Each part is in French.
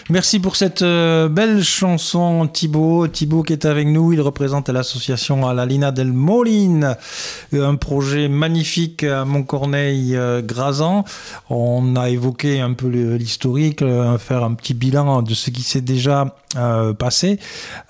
Merci pour cette belle chanson, Thibaut. Thibaut qui est avec nous, il représente l'association La Lina del Molin, un projet magnifique à Montcorneil-Grazan. On a évoqué un peu l'historique, faire un petit bilan de ce qui s'est déjà passé.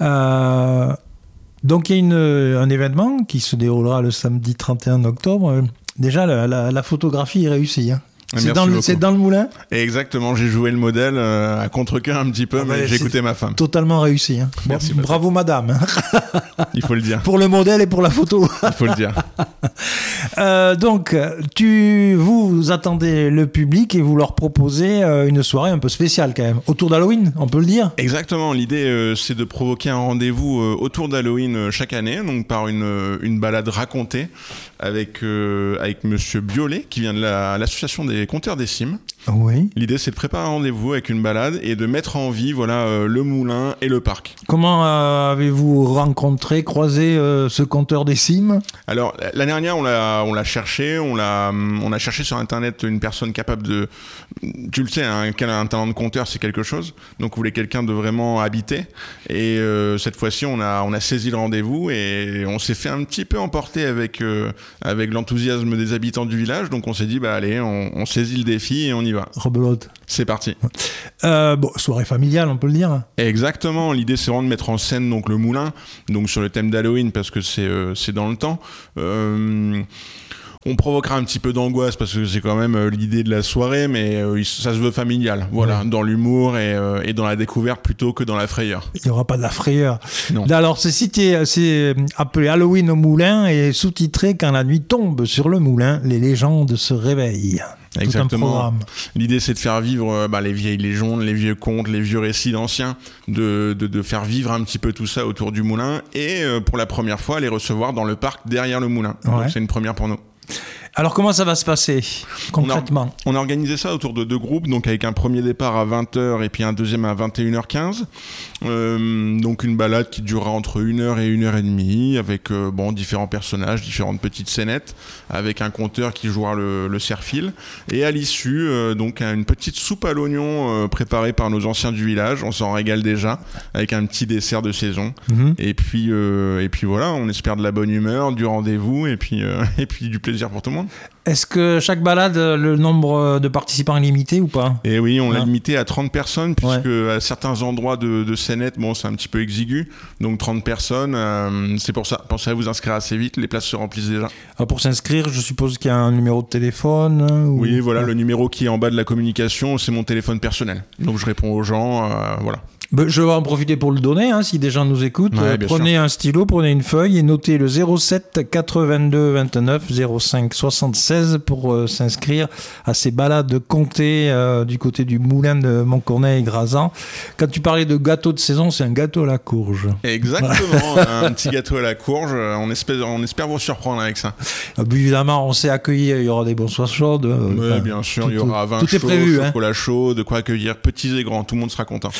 Donc il y a un événement qui se déroulera le samedi 31 octobre. Déjà, la photographie est réussie, hein. C'est dans le moulin. Exactement, j'ai joué le modèle à contre-cœur un petit peu, mais j'ai écouté ma femme. Totalement réussi. Hein. Merci. Bravo madame. Il faut le dire. Pour le modèle et pour la photo. Il faut le dire. Donc, vous attendez le public et vous leur proposez une soirée un peu spéciale quand même. Autour d'Halloween, on peut le dire. Exactement, l'idée c'est de provoquer un rendez-vous autour d'Halloween chaque année, donc par une balade racontée avec Monsieur Biolay qui vient de l'association des Conteurs des Cimes. Oui. L'idée c'est de préparer un rendez-vous avec une balade et de mettre en vie le moulin et le parc. Comment avez-vous croisé ce Conteur des Cimes? Alors l'année dernière on l'a cherché, on a cherché sur internet une personne capable de, tu le sais, un talent de conteur c'est quelque chose, donc on voulait quelqu'un de vraiment habité et cette fois-ci on a saisi le rendez-vous et on s'est fait un petit peu emporter avec l'enthousiasme des habitants du village, donc on s'est dit allez on saisit le défi et on y va. Rebelote. C'est parti. Soirée familiale, on peut le dire. Exactement. L'idée, c'est vraiment de mettre en scène donc le moulin, donc sur le thème d'Halloween parce que c'est dans le temps. On provoquera un petit peu d'angoisse parce que c'est quand même l'idée de la soirée, mais ça se veut familial. Voilà, dans l'humour et dans la découverte plutôt que dans la frayeur. Il n'y aura pas de la frayeur. Non. Alors, c'est appelé Halloween au moulin et sous-titré Quand la nuit tombe sur le moulin, les légendes se réveillent. Exactement. L'idée, c'est de faire vivre les vieilles légendes, les vieux contes, les vieux récits d'anciens, de faire vivre un petit peu tout ça autour du moulin et pour la première fois, les recevoir dans le parc derrière le moulin. Ouais. Donc, c'est une première pour nous. Alors, comment ça va se passer concrètement ? On a organisé ça autour de 2 groupes, donc avec un premier départ à 20h et puis un deuxième à 21h15. Donc une balade qui durera entre 1h et 1h30 avec différents personnages, différentes petites scénettes, avec un conteur qui jouera le serre-fil. Et à l'issue, donc une petite soupe à l'oignon préparée par nos anciens du village. On s'en régale déjà avec un petit dessert de saison. Et puis voilà, on espère de la bonne humeur, du rendez-vous et puis du plaisir pour tout le monde. Est-ce que chaque balade, le nombre de participants est limité ou pas ? Et oui, on l'a limité à 30 personnes, puisque à certains endroits de scénettes, c'est un petit peu exigu. Donc 30 personnes, c'est pour ça. Pensez à vous inscrire assez vite, les places se remplissent déjà. Alors pour s'inscrire, je suppose qu'il y a un numéro de téléphone Oui, voilà, le numéro qui est en bas de la communication, c'est mon téléphone personnel. Donc je réponds aux gens, voilà. Je vais en profiter pour le donner, si des gens nous écoutent. Prenez un stylo, prenez une feuille et notez le 07 82 29 05 76 pour s'inscrire à ces balades comptées du côté du moulin de Montcorneil-Grazan. Quand tu parlais de gâteau de saison, c'est un gâteau à la courge. Exactement, un petit gâteau à la courge. On espère vous surprendre avec ça. Évidemment, on sait accueillir, il y aura des bonsoirs chaudes. Bien sûr, il y aura vin chaud, chocolat chaud, de quoi accueillir petits et grands, tout le monde sera content.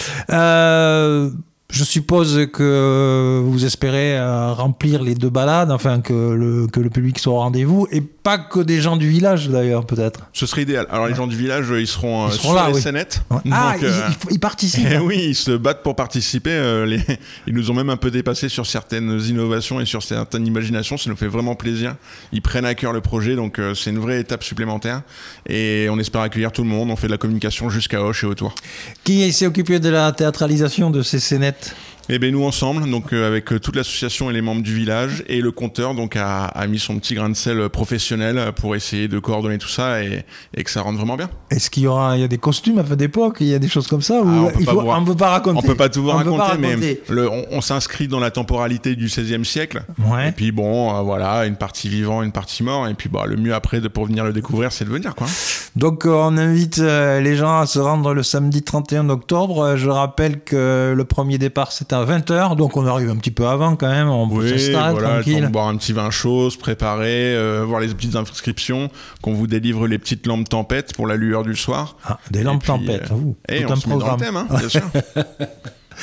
Je suppose que vous espérez remplir les 2 balades, enfin que le public soit au rendez-vous, et pas que des gens du village d'ailleurs, peut-être. Ce serait idéal. Alors les gens du village, ils seront sur là, les scénettes. Ils participent. Oui, ils se battent pour participer. Ils nous ont même un peu dépassé sur certaines innovations et sur certaines imaginations. Ça nous fait vraiment plaisir. Ils prennent à cœur le projet, donc c'est une vraie étape supplémentaire. Et on espère accueillir tout le monde. On fait de la communication jusqu'à Auch et autour. Qui s'est occupé de la théâtralisation de ces scénettes ? Eh bien nous ensemble, donc avec toute l'association et les membres du village, et le conteur donc a mis son petit grain de sel professionnel pour essayer de coordonner tout ça et que ça rentre vraiment bien. Est-ce qu'il y a des costumes d'époque, il y a des choses comme ça, ou on ne peut pas raconter? On peut pas tout vous raconter, mais on s'inscrit dans la temporalité du XVIe siècle. Ouais. Et puis voilà, une partie vivant, une partie mort, et puis le mieux après pour venir le découvrir, c'est de venir quoi. Donc on invite les gens à se rendre le samedi 31 octobre. Je rappelle que le premier départ c'est à 20h, donc on arrive un petit peu avant quand même, on peut s'installer tranquille. Le temps de boire un petit vin chaud, se préparer, voir les petites inscriptions, qu'on vous délivre les petites lampes tempêtes pour la lueur du soir. Des lampes tempêtes, et on se met dans le thème, bien sûr.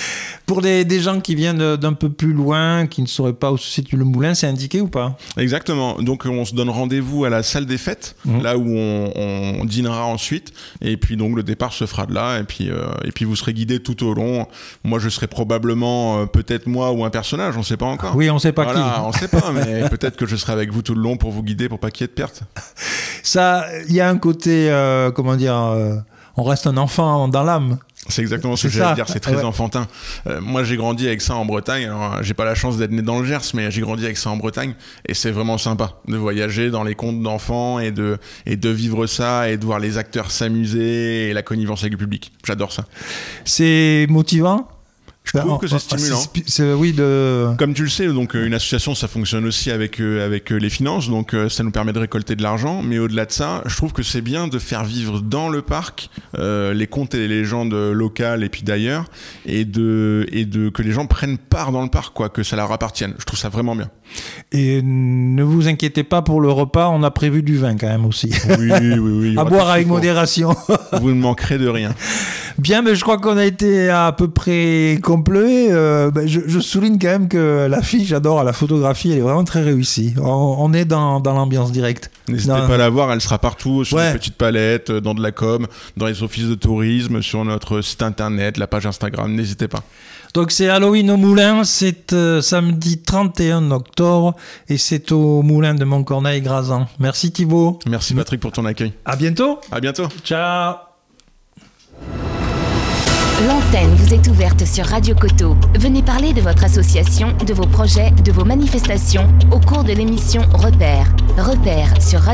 Pour des gens qui viennent d'un peu plus loin, qui ne sauraient pas où se situe le moulin, c'est indiqué ou pas ? Exactement. Donc on se donne rendez-vous à la salle des fêtes, là où on dînera ensuite. Et puis donc le départ se fera de là. Et puis vous serez guidé tout au long. Moi je serai probablement peut-être moi ou un personnage, on ne sait pas encore. Oui, on ne sait pas qui. On ne sait pas, mais peut-être que je serai avec vous tout le long pour vous guider, pour pas qu'il y ait de perte. Ça, il y a un côté, on reste un enfant dans l'âme. C'est exactement ce que j'allais dire, c'est très enfantin. Moi j'ai grandi avec ça en Bretagne, alors j'ai pas la chance d'être né dans le Gers, mais j'ai grandi avec ça en Bretagne, et c'est vraiment sympa de voyager dans les contes d'enfants et de vivre ça, et de voir les acteurs s'amuser, et la connivence avec le public. J'adore ça. C'est motivant ? Je trouve que c'est stimulant. Comme tu le sais, donc une association, ça fonctionne aussi avec les finances, donc ça nous permet de récolter de l'argent. Mais au-delà de ça, je trouve que c'est bien de faire vivre dans le parc les contes et les légendes locales et puis d'ailleurs, et que les gens prennent part dans le parc, quoi, que ça leur appartienne. Je trouve ça vraiment bien. Et ne vous inquiétez pas pour le repas, on a prévu du vin quand même aussi. Oui. À boire avec modération. Vous ne manquerez de rien. Bien, mais je crois qu'on a été à peu près complet. Je souligne quand même que l'affiche, j'adore la photographie, elle est vraiment très réussie. On est dans l'ambiance directe. N'hésitez pas à la voir, elle sera partout, sur une petite palette, dans de la com, dans les offices de tourisme, sur notre site internet, la page Instagram, n'hésitez pas. Donc c'est Halloween au Moulin, c'est samedi 31 octobre et c'est au Moulin de Montcorneil-Grazan. Merci Thibaut. Merci Patrick pour ton accueil. À bientôt. À bientôt. Ciao. L'antenne vous est ouverte sur Radio Coteau. Venez parler de votre association, de vos projets, de vos manifestations au cours de l'émission Repères. Repères sur Radio